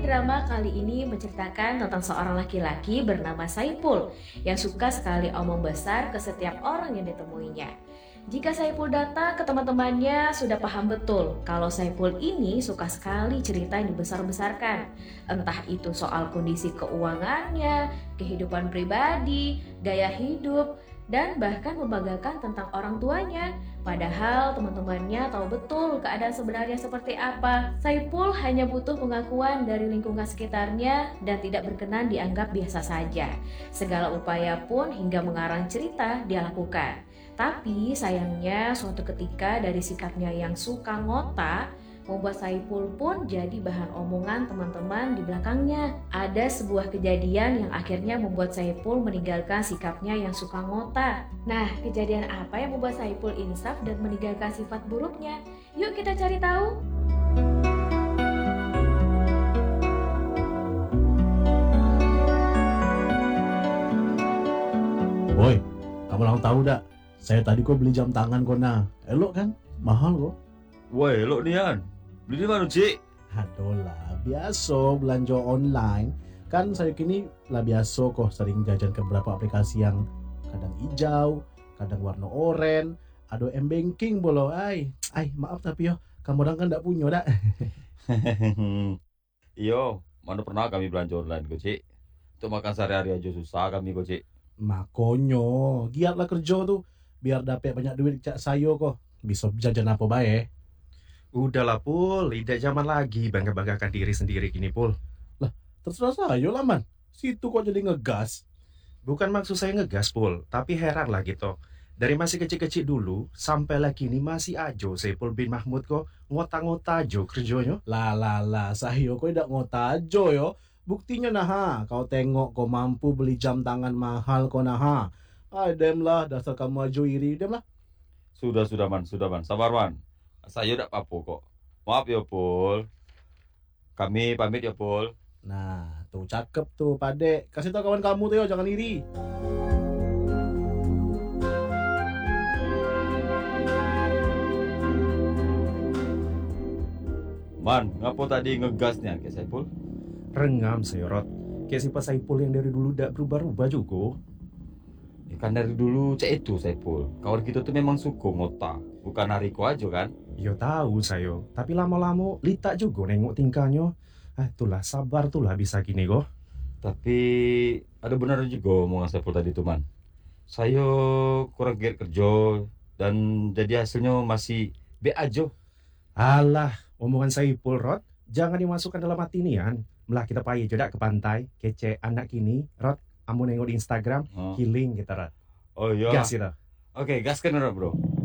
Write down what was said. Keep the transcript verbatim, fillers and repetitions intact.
drama kali ini menceritakan tentang seorang laki-laki bernama Saipul yang suka sekali omong besar ke setiap orang yang ditemuinya. Jika Saipul datang ke teman-temannya, sudah paham betul kalau Saipul ini suka sekali cerita yang dibesar-besarkan. Entah itu soal kondisi keuangannya, kehidupan pribadi, gaya hidup, dan bahkan membanggakan tentang orang tuanya. Padahal teman-temannya tahu betul keadaan sebenarnya seperti apa. Saipul hanya butuh pengakuan dari lingkungan sekitarnya dan tidak berkenan dianggap biasa saja. Segala upaya pun hingga mengarang cerita dia lakukan. Tapi sayangnya suatu ketika dari sikapnya yang suka ngotak, membuat Saipul pun jadi bahan omongan teman-teman di belakangnya. Ada sebuah kejadian yang akhirnya membuat Saipul meninggalkan sikapnya yang suka ngotak. Nah, kejadian apa yang membuat Saipul insaf dan meninggalkan sifat buruknya? Yuk kita cari tahu. Woi, kamu lang tahu dak? Saya tadi kok beli jam tangan kok nah. Elok kan? Mahal kok. Woi, elok nian. Beli di mana, Cik? Aduh lah, biasa belanja online. Kan saya kini lah biasa kok sering jajan ke beberapa aplikasi yang kadang hijau, kadang warna oranye, ada m-banking bolo. Ay, ay maaf tapi yo, kamu orang kan ndak punya dak. Iyo, mana pernah kami belanja online, kok, Cik? Untuk makan sehari-hari aja susah kami, kok, Cik. Makonyo, giatlah kerja tuh biar dapat banyak duit cak sayo kok. Bisa jajan apa bae. Udahlah Pul, tidak zaman lagi bangga-banggakan diri sendiri gini Pul. Terserah saya lah man. Situ kok jadi ngegas. Bukan maksud saya ngegas Pul, tapi heran lah gitu. Dari masih kecil-kecil dulu sampai lagi ini masih ajo Saipul bin Mahmud kok ngota-ngota ajo kerjanya. Lah lah lah, saya kok tidak ngotajo yo. Buktinya nah ha, kau tengok kau mampu beli jam tangan mahal kau nah ha. Ay dem lah, dasar kamu ajo iri dem lah. Sudah, sudah, Man. Sudah, Man. Sabar, Man. Saya tidak apa-apa kok. Maaf ya, Pul. Kami pamit ya, Pul. Nah, tuh cakep tuh, Padek. Kasih tau kawan kamu tuh yo, jangan iri. Man, ngapo tadi ngegas nih, kayak Saipul? Rengam seyorot. Kayak si Pak Saipul yang dari dulu tidak berubah-ubah juga. Ya kan dari dulu cek itu, Saipul. Kawan kita tuh memang suka ngota. Bukan Hariko aja kan? Yo tahu saya, tapi lama-lama lita juga nengok tingkahnya. Ah, itulah sabar tuh lah bisa gini kok. Tapi ada benar juga omongan Saipul tadi tuh, Man. Saya kurang giat kerja dan jadi hasilnya masih B aja. Alah, omongan Saipul Rod, jangan dimasukkan dalam hati nian. Melah kita pakai jodak ke pantai, kece anak kini, Rod, amu nengok di Instagram, Oh. healing kita Rod. Oh iya. Gas kita. Oke, gaskan, Bro.